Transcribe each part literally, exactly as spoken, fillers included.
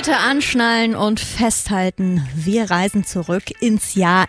Heute anschnallen und festhalten. Wir reisen zurück ins Jahr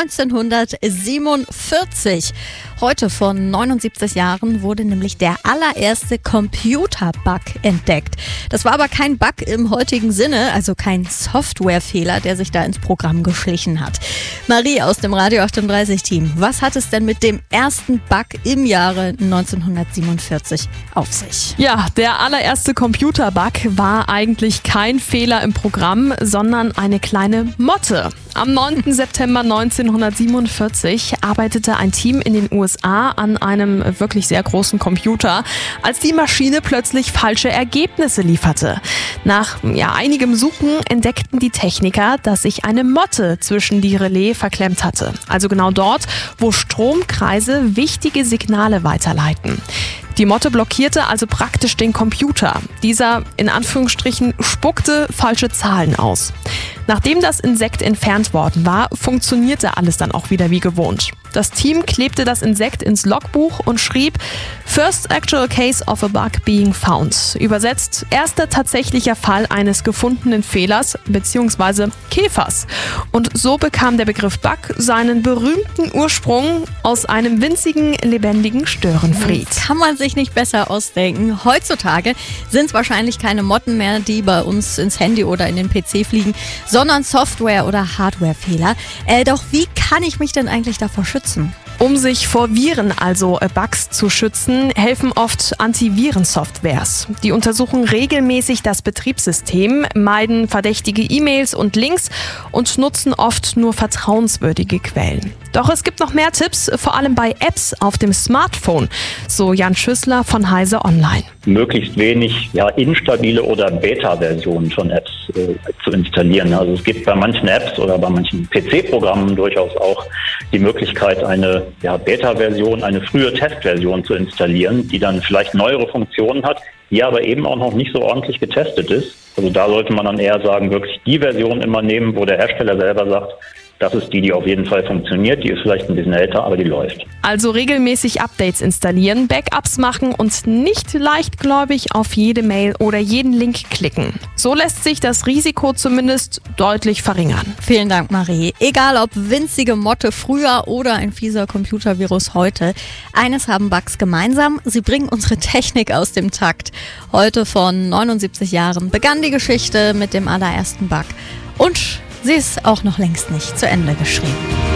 neunzehnhundertsiebenundvierzig. Heute vor neunundsiebzig Jahren wurde nämlich der allererste Computerbug entdeckt. Das war aber kein Bug im heutigen Sinne, also kein Softwarefehler, der sich da ins Programm geschlichen hat. Marie aus dem Radio achtunddreißig-Team, was hat es denn mit dem ersten Bug im Jahre neunzehnhundertsiebenundvierzig auf sich? Ja, der allererste Computerbug war eigentlich kein Fehler im Programm, sondern eine kleine Motte. Am neunten September neunzehnhundertsiebenundvierzig arbeitete ein Team in den U S A an einem wirklich sehr großen Computer, als die Maschine plötzlich falsche Ergebnisse lieferte. Nach ja, einigem Suchen entdeckten die Techniker, dass sich eine Motte zwischen die Relais verklemmt hatte. Also genau dort, wo Stromkreise wichtige Signale weiterleiten. Die Motte blockierte also praktisch den Computer. Dieser, in Anführungsstrichen, spuckte falsche Zahlen aus. Nachdem das Insekt entfernt worden war, funktionierte alles dann auch wieder wie gewohnt. Das Team klebte das Insekt ins Logbuch und schrieb First actual case of a bug being found. Übersetzt, erster tatsächlicher Fall eines gefundenen Fehlers bzw. Käfers. Und so bekam der Begriff Bug seinen berühmten Ursprung aus einem winzigen, lebendigen Störenfried. Das kann man sich nicht besser ausdenken. Heutzutage sind es wahrscheinlich keine Motten mehr, die bei uns ins Handy oder in den P C fliegen, sondern Software- oder Hardwarefehler. Äh, doch wie kann ich mich denn eigentlich davor schützen? Um sich vor Viren, also Bugs, zu schützen, helfen oft Antivirensoftwares. Die untersuchen regelmäßig das Betriebssystem, meiden verdächtige E-Mails und Links und nutzen oft nur vertrauenswürdige Quellen. Doch es gibt noch mehr Tipps, vor allem bei Apps auf dem Smartphone, so Jan Schüssler von Heise Online. Möglichst wenig ja, instabile oder Beta-Versionen von Apps äh, zu installieren. Also es gibt bei manchen Apps oder bei manchen P C-Programmen durchaus auch die Möglichkeit, eine ja, Beta-Version, eine frühe Testversion zu installieren, die dann vielleicht neuere Funktionen hat, die aber eben auch noch nicht so ordentlich getestet ist. Also da sollte man dann eher sagen, wirklich die Version immer nehmen, wo der Hersteller selber sagt, das ist die, die auf jeden Fall funktioniert. Die ist vielleicht ein bisschen älter, aber die läuft. Also regelmäßig Updates installieren, Backups machen und nicht leichtgläubig auf jede Mail oder jeden Link klicken. So lässt sich das Risiko zumindest deutlich verringern. Vielen Dank, Marie. Egal ob winzige Motte früher oder ein fieser Computervirus heute, eines haben Bugs gemeinsam: sie bringen unsere Technik aus dem Takt. Heute vor neunundsiebzig Jahren begann die Geschichte mit dem allerersten Bug. Und sie ist auch noch längst nicht zu Ende geschrieben.